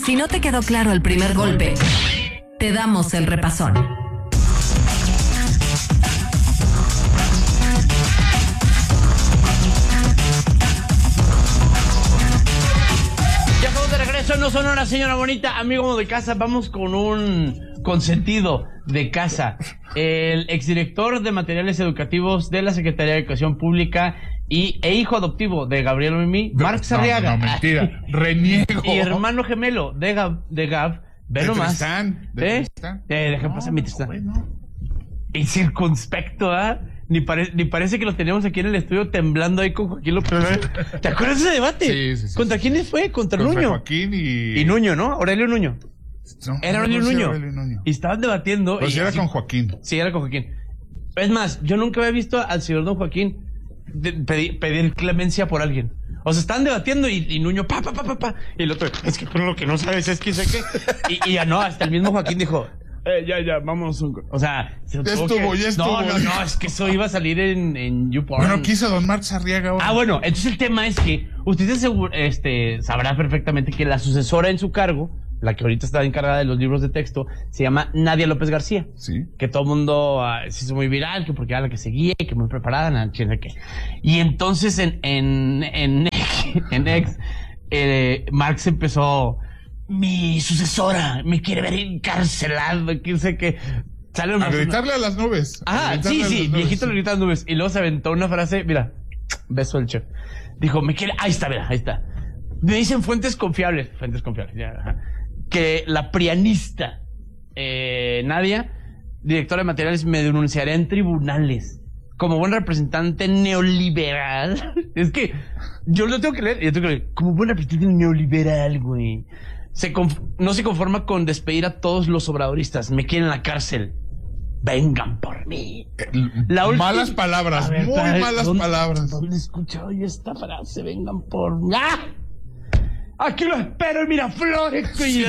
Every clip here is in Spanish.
Si no te quedó claro el primer golpe, te damos el repasón. Ya estamos de regreso, no son horas, señora bonita, amigo de casa. Vamos con un consentido de casa. El exdirector de materiales educativos de la Secretaría de Educación Pública e hijo adoptivo de Gabriel Mimi, Marx Arriaga. No, mentira, reniego. Y hermano gemelo de Gab, ve nomás. Deja pasar mi Tristán. Bueno. Y circunspecto, ¿ah? Ni parece que lo tenemos aquí en el estudio temblando ahí con Joaquín López. ¿Te acuerdas de ese debate? Sí. ¿Contra quiénes fue? Contra Nuño. Joaquín y Nuño, ¿no? Aurelio Nuño. No, Era Aurelio Nuño. Y estaban debatiendo. Pues era con Joaquín. Sí, era con Joaquín. Es más, yo nunca había visto al señor don Joaquín pedir clemencia por alguien. O sea, estaban debatiendo y Nuño, pa. Y el otro, es que tú lo que no sabes es que sé qué. Y ya no, hasta el mismo Joaquín dijo, ya, vamos. O sea, Ya estuvo. No, es que eso iba a salir en YouPorn. Bueno, quiso don Marx Arriaga ahora. Bueno, entonces el tema es que usted sabrá perfectamente que la sucesora en su cargo, la que ahorita está encargada de los libros de texto, se llama Nadia López García. Sí. Que todo el mundo se hizo muy viral, que porque era la que seguía, que muy preparada, no sé qué. Y entonces en X, Marx empezó, mi sucesora me quiere ver encarcelado, que sé que sale a gritarle a las nubes. Sí, viejito le grita a las nubes. Y luego se aventó una frase, mira, beso del chef. Dijo, ahí está. Me dicen fuentes confiables, ya, ajá, que la prianista Nadia, directora de materiales, me denunciará en tribunales como buen representante neoliberal. Es que yo lo tengo que leer, como buen representante neoliberal, güey. No se conforma con despedir a todos los obradoristas, me quieren en la cárcel. Vengan por mí. Malas palabras, muy malas palabras. ¿Dónde he escuchado yo esta frase? Vengan por mí. ¡Ah! Aquí lo espero en Miraflores.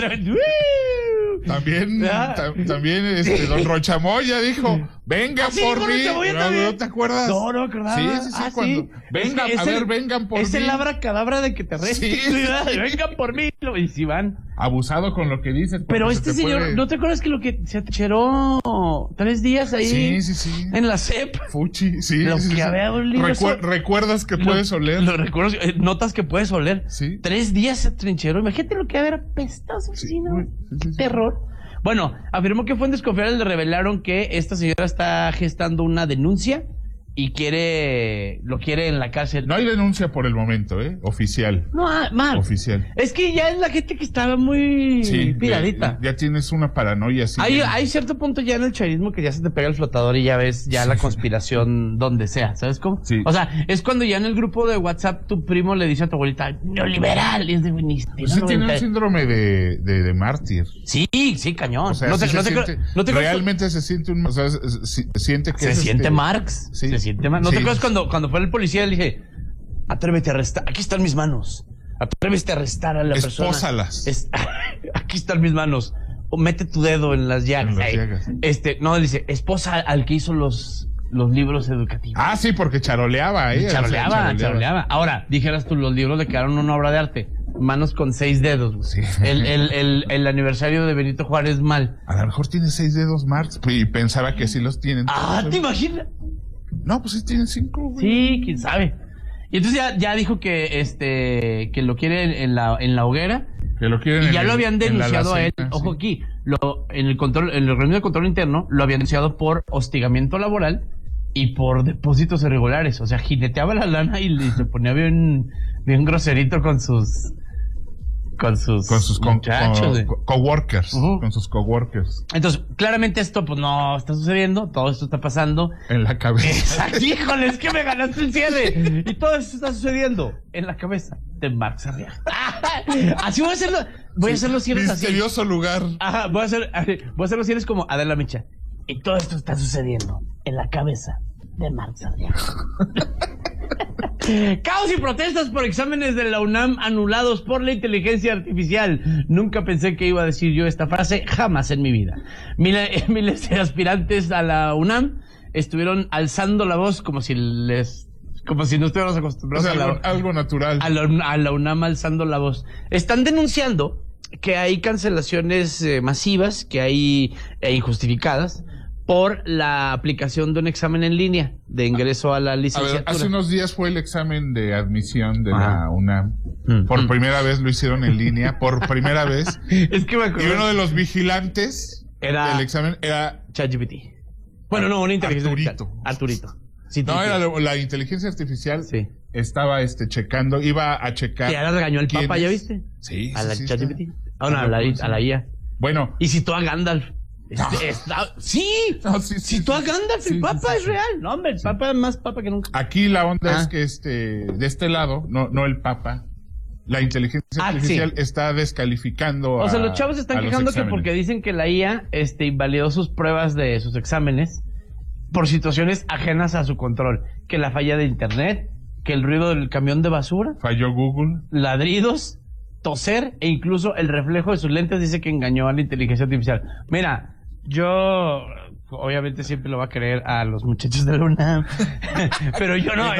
También don Rochamoya dijo, vengan por mí. ¿No te acuerdas? No me acordaba. Sí. Cuando vengan por mí. Es el abracadabra de que te restes. Sí. Vengan por mí. Y si van. Abusado con lo que dices. Pero este señor, ¿no te acuerdas que lo que se cheró 3 días ahí? Sí. En la CEP. Fuchi, sí. Lo que había un libro. ¿Recuerdas que puedes oler? Lo recuerdo, notas que puedes oler. Sí. 3 días se trincheró. Imagínate lo que había apestoso, sí, terror. Bueno, afirmó que fuentes confiables le revelaron que esta señora está gestando una denuncia y lo quiere en la cárcel. No hay denuncia por el momento, oficial. No, mal. Oficial. Es que ya es la gente que estaba muy piradita. Ya tienes una paranoia así. Hay cierto punto ya en el chavismo que ya se te pega el flotador y ya ves ya la conspiración donde sea, ¿sabes cómo? Sí. O sea, es cuando ya en el grupo de WhatsApp tu primo le dice a tu abuelita, neoliberal, y es de buenísimo. Pues sí tiene un síndrome de mártir. Sí, cañón. O sea, realmente se siente siente que se siente Marx. Sí. Se siente Marx. ¿No te acuerdas cuando fue el policía? Le dije, atrévete a arrestar. Aquí están mis manos. Atrévete a arrestar a la persona. Espósalas. Aquí están mis manos. O mete tu dedo en las llagas. No, dice, esposa al que hizo los libros educativos. Sí, porque charoleaba, Charoleaba. Ahora, dijeras tú, los libros le quedaron una obra de arte. Manos con 6 dedos. Sí. El aniversario de Benito Juárez mal. A lo mejor tiene 6 dedos Marx y pensaba que sí los tienen. ¿Te imaginas? No, pues sí tienen 5, güey. Sí, quién sabe. Y entonces ya dijo que lo quiere en la hoguera. Que lo quieren. Y ya lo habían denunciado a él. Ojo aquí, en el reunión de control interno lo habían denunciado por hostigamiento laboral y por depósitos irregulares. O sea, jineteaba la lana y se ponía bien groserito con sus muchachos, coworkers, con sus coworkers. Entonces, claramente esto pues no está sucediendo, todo esto está pasando en la cabeza. Exacto, híjole, es que me ganaste el cierre. Y todo esto está sucediendo en la cabeza de Marx Arriaga. Así voy a hacerlo. Voy a hacer los cierres así. Misterioso lugar. Ajá, voy a hacer los cierres como Adela Micha. Y todo esto está sucediendo en la cabeza de Marx Arriaga. Caos y protestas por exámenes de la UNAM anulados por la inteligencia artificial. Nunca pensé que iba a decir yo esta frase, jamás en mi vida. Miles de aspirantes a la UNAM estuvieron alzando la voz como si no estuviéramos acostumbrados algo natural. A la UNAM alzando la voz. Están denunciando que hay cancelaciones masivas, que hay injustificadas por la aplicación de un examen en línea de ingreso a la licenciatura. A ver, hace unos días fue el examen de admisión de la UNAM. Por primera vez lo hicieron en línea, por primera vez. Es que me acuerdo. Y uno de los vigilantes del examen era ChatGPT. Bueno, no, una inteligencia Arturito. Arturito. Sí, no, era la inteligencia artificial. Sí. Estaba checando, iba a checar. Que ahora regañó el Papa, ¿ya viste? Sí. A la sí, ChatGPT. sí. A la IA. Bueno. Y citó a Gandalf. Sí, No, sí, citó a Gandalf, el Papa es real. No, hombre, el Papa es más Papa que nunca. Aquí la onda es que de este lado, no el Papa, la inteligencia artificial está descalificando O sea, los chavos están quejando que porque dicen que la IA invalidó sus pruebas de sus exámenes por situaciones ajenas a su control. Que la falla de internet, que el ruido del camión de basura. Falló Google. Ladridos, toser e incluso el reflejo de sus lentes dice que engañó a la inteligencia artificial. Mira, yo obviamente siempre lo va a creer a los muchachos de la UNAM, pero yo no.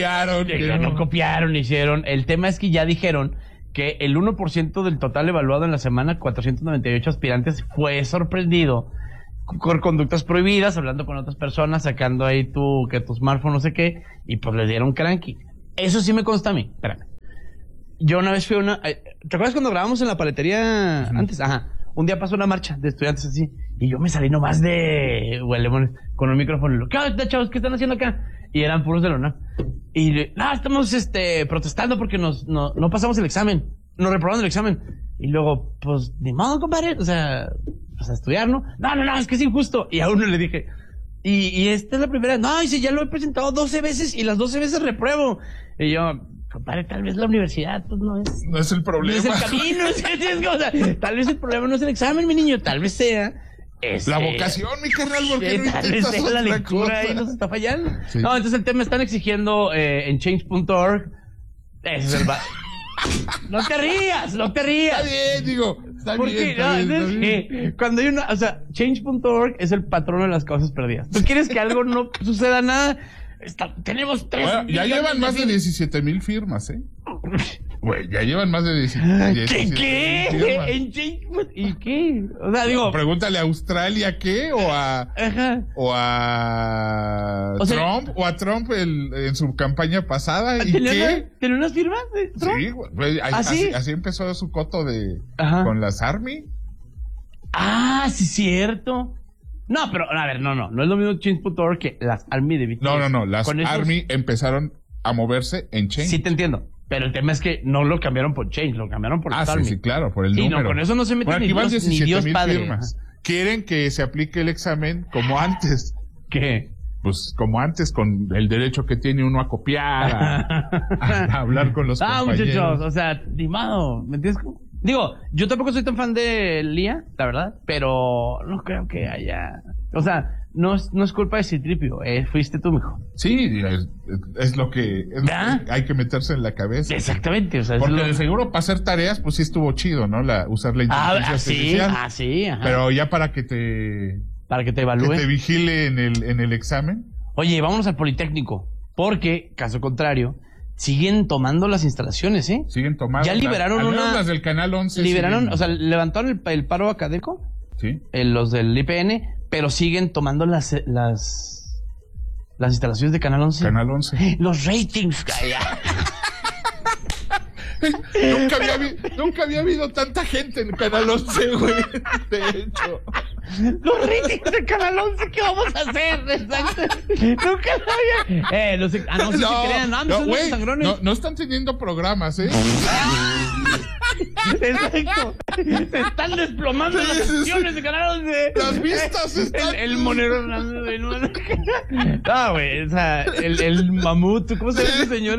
No copiaron, hicieron. El tema es que ya dijeron que el 1% del total evaluado en la semana, 498 aspirantes, fue sorprendido por conductas prohibidas, hablando con otras personas, sacando ahí tu smartphone, no sé qué, y pues les dieron cranky. Eso sí me consta a mí. Espérame. Yo una vez fui a ¿te acuerdas cuando grabamos en la paletería antes? Ajá. Un día pasó una marcha de estudiantes así, y yo me salí nomás de huelemones con un micrófono. ¿Qué onda, chavos? ¿Qué están haciendo acá? Y eran puros de la UNAM. Y estamos protestando porque no pasamos el examen. Nos reprobaron el examen. Y luego, pues, ni modo, compadre. O sea, pues a estudiar, ¿no? No, es que es injusto. Y a uno le dije, y esta es la primera. No, dice, ya lo he presentado 12 veces y las 12 veces repruebo. Y yo, compadre, tal vez la universidad pues no es el problema. No es el camino. O sea, tal vez el problema no es el examen, mi niño. Tal vez sea la vocación, mi carnal, porque no tal vez sea la lectura ahí nos está fallando. Sí. No, entonces el tema están exigiendo en change.org. Ese es el No te rías. Está bien, digo. Está bien. Cuando hay o sea, change.org es el patrono de las causas perdidas. Tú quieres que algo no suceda nada. Tenemos 3. Bueno, ya llevan más de 17,000 firmas, Güey, ya llevan más de 17,000 ¿Qué? firmas. ¿En Change? ¿Y qué? O sea, digo. Pregúntale a Australia qué, o a Trump, o a Trump en su campaña pasada, ¿y qué? ¿Tenía unas firmas de Trump? Sí, güey. Así empezó su coto con las Army. Ah, sí, cierto. No, pero, a ver, no es lo mismo Change.org que las Army de BTS. No, las Army empezaron a moverse en Change. Sí, te entiendo. Pero el tema es que no lo cambiaron por Change, lo cambiaron por las Army. Sí, claro, por el número. Y no, con eso no se mete ni Dios padre. Firmas. Quieren que se aplique el examen como antes. ¿Qué? Pues como antes, con el derecho que tiene uno a copiar, a hablar con los compañeros. Muchachos, o sea, dimado, ¿me entiendes? Digo, yo tampoco soy tan fan de Lía, la verdad, pero no creo que haya... O sea, no es culpa de Citripio, fuiste tú, mijo. Sí, es lo que hay que meterse en la cabeza. Exactamente, o sea... Porque de seguro para hacer tareas, pues sí estuvo chido, ¿no? Usar la inteligencia artificial. Sí, ajá. Pero ya para que te evalúe. Que te vigile en el examen. Oye, vámonos al Politécnico, porque, caso contrario... Siguen tomando las instalaciones, Siguen tomando. Ya liberaron las del Canal 11. O sea, levantaron el paro académico. Sí. Los del IPN, pero siguen tomando las instalaciones de Canal 11. Canal 11. Los ratings, Nunca había habido tanta gente en Canal 11, güey. De hecho. Los ratings de Canal 11, ¿qué vamos a hacer? Exacto. Nunca lo había. No sé si crean. No están teniendo programas, Exacto. Se están desplomando las sesiones de Canal 11. Las vistas están. El monero hablando de nuevo. Güey, o sea, el mamut. ¿Cómo se llama ese señor?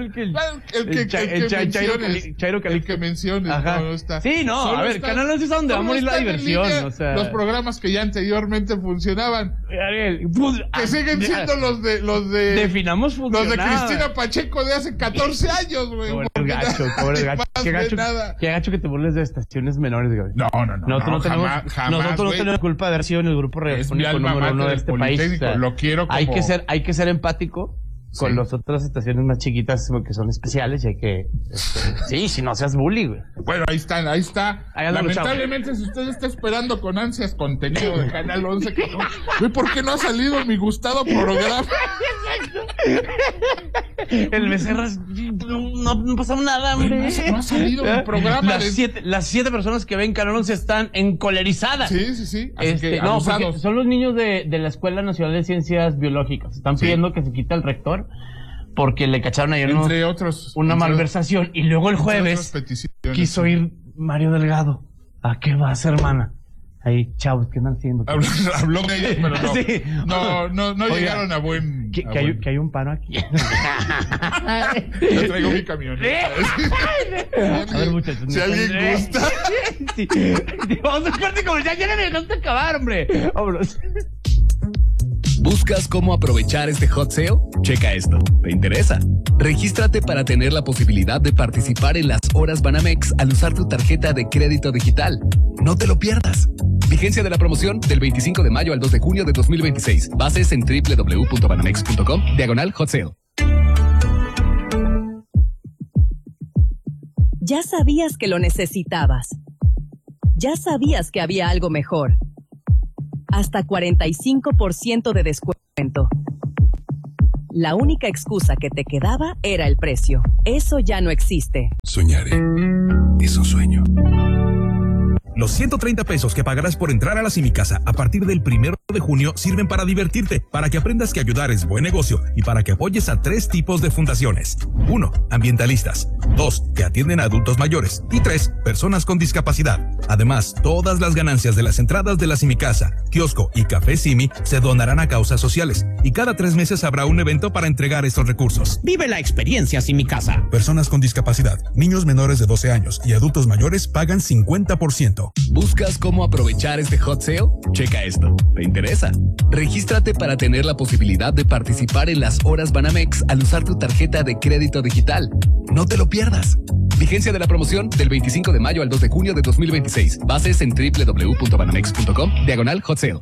Chairo Calixto. El que menciones. No está. Sí, no, a ver, Canal 11 es donde va a morir la diversión. O sea, los programas que ya anteriormente funcionaban. Que siguen siendo los de. Definamos funcionar. Los de Cristina Pacheco de hace 14 años, güey. Pobre gacho. Qué gacho que te burles de estaciones menores, güey. No. Nosotros no tenemos culpa de haber sido en el grupo radiofónico número 1 de este país. O sea, lo quiero como... Hay que ser empático. con las otras estaciones más chiquitas que son especiales y hay que... sí, si no seas bully, güey. Bueno, ahí está. Lamentablemente, si usted está esperando con ansias contenido de Canal 11, güey, ¿por qué no ha salido mi gustado programa? El Becerra, no pasó nada, hombre. No ha salido mi programa. Las 7 personas que ven Canal 11 están encolerizadas. Sí. Así que no, porque son los niños de la Escuela Nacional de Ciencias Biológicas. Están pidiendo que se quite el rector porque le cacharon ayer una malversación. Y luego el jueves quiso ir Mario Delgado. ¿A qué vas, hermana? Ahí, chavos, ¿qué están haciendo? Habló de ellos, pero no. Sí. No llegaron a buen... Que hay un paro aquí. Yo traigo mi camioneta. A ver, muchachos. Si alguien gusta. Sí. Vamos a un corte comercial. Ya no me dejaste acabar, hombre. Vámonos. ¿Buscas cómo aprovechar este hot sale? Checa esto. ¿Te interesa? Regístrate para tener la posibilidad de participar en las horas Banamex al usar tu tarjeta de crédito digital. No te lo pierdas. Vigencia de la promoción del 25 de mayo al 2 de junio de 2026. Bases en www.banamex.com/hot sale. Ya sabías que lo necesitabas. Ya sabías que había algo mejor. Hasta 45% de descuento. La única excusa que te quedaba era el precio. Eso ya no existe. Soñaré. Es un sueño. Los 130 pesos que pagarás por entrar a la Simicasa a partir del 1 de junio sirven para divertirte, para que aprendas que ayudar es buen negocio y para que apoyes a 3 tipos de fundaciones. 1. Ambientalistas. 2. Que atienden a adultos mayores. Y 3. Personas con discapacidad. Además, todas las ganancias de las entradas de la Simicasa, kiosco y Café Simi se donarán a causas sociales y cada 3 meses habrá un evento para entregar estos recursos. Vive la experiencia Simicasa. Personas con discapacidad, niños menores de 12 años y adultos mayores pagan 50%. ¿Buscas cómo aprovechar este hot sale? Checa esto. ¿Te interesa? Regístrate para tener la posibilidad de participar en las horas Banamex al usar tu tarjeta de crédito digital. No te lo pierdas. Vigencia de la promoción del 25 de mayo al 2 de junio de 2026. Bases en www.banamex.com/hot sale.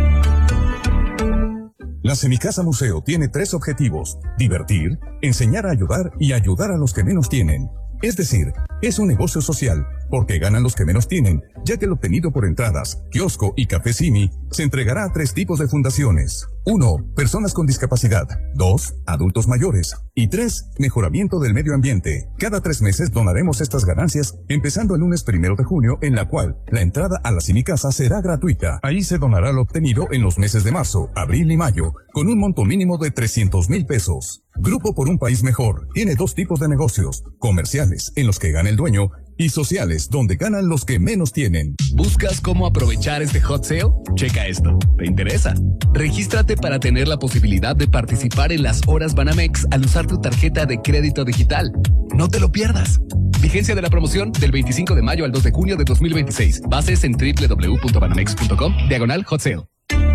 La Semicasa Museo tiene 3 objetivos: divertir, enseñar a ayudar y ayudar a los que menos tienen. Es decir, es un negocio social, porque ganan los que menos tienen, ya que lo obtenido por entradas, kiosco y Café Simi se entregará a 3 tipos de fundaciones. 1. Personas con discapacidad. 2. Adultos mayores. Y 3. Mejoramiento del medio ambiente. Cada 3 meses donaremos estas ganancias, empezando el lunes 1 de junio, en la cual la entrada a la Simicasa será gratuita. Ahí se donará lo obtenido en los meses de marzo, abril y mayo, con un monto mínimo de 300,000 pesos. Grupo por un País Mejor tiene 2 tipos de negocios: comerciales, en los que gana el dueño, y sociales, donde ganan los que menos tienen. ¿Buscas cómo aprovechar este hot sale? Checa esto. ¿Te interesa? Regístrate para tener la posibilidad de participar en las horas Banamex al usar tu tarjeta de crédito digital. No te lo pierdas. Vigencia de la promoción del 25 de mayo al 2 de junio de 2026. Bases en www.banamex.com/hot sale.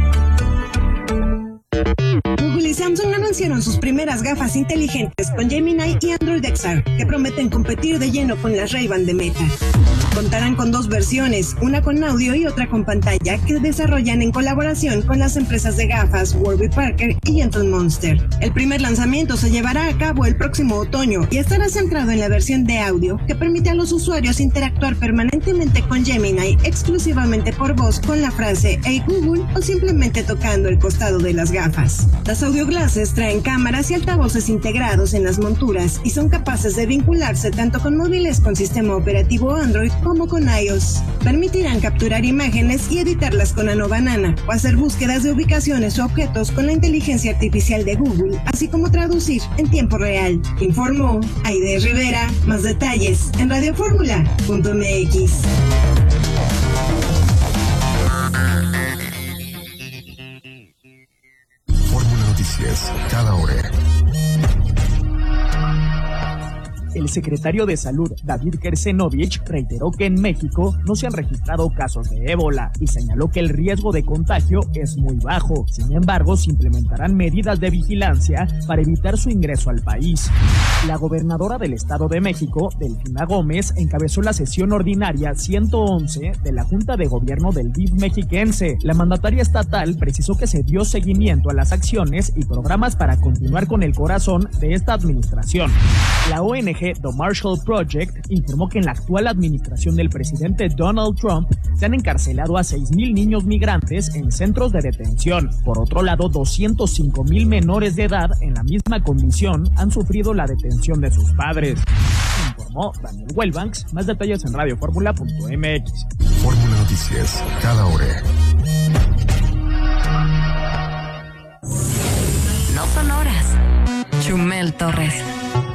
Google y Samsung anunciaron sus primeras gafas inteligentes con Gemini y Android XR, que prometen competir de lleno con las Ray-Ban de Meta. Contarán con 2 versiones, una con audio y otra con pantalla, que desarrollan en colaboración con las empresas de gafas Warby Parker y Gentle Monster. El primer lanzamiento se llevará a cabo el próximo otoño y estará centrado en la versión de audio, que permite a los usuarios interactuar permanentemente con Gemini exclusivamente por voz con la frase "Hey Google" o simplemente tocando el costado de las gafas. Las audio glasses traen cámaras y altavoces integrados en las monturas y son capaces de vincularse tanto con móviles con sistema operativo Android como con iOS. Permitirán capturar imágenes y editarlas con Nano Banana o hacer búsquedas de ubicaciones o objetos con la inteligencia artificial de Google, así como traducir en tiempo real. Informó Aide Rivera. Más detalles en radioformula.mx. Fórmula Noticias, cada hora. El secretario de Salud, David Kersenovich, reiteró que en México no se han registrado casos de ébola y señaló que el riesgo de contagio es muy bajo. Sin embargo, se implementarán medidas de vigilancia para evitar su ingreso al país. La gobernadora del Estado de México, Delfina Gómez, encabezó la sesión ordinaria 111 de la Junta de Gobierno del DIF mexiquense. La mandataria estatal precisó que se dio seguimiento a las acciones y programas para continuar con el corazón de esta administración. La ONG The Marshall Project informó que en la actual administración del presidente Donald Trump se han encarcelado a 6,000 niños migrantes en centros de detención. Por otro lado, 205,000 menores de edad en la misma condición han sufrido la detención de sus padres. Informó Daniel Wellbanks. Más detalles en radioformula.mx. Fórmula Noticias, cada hora. No son horas. Chumel Torres.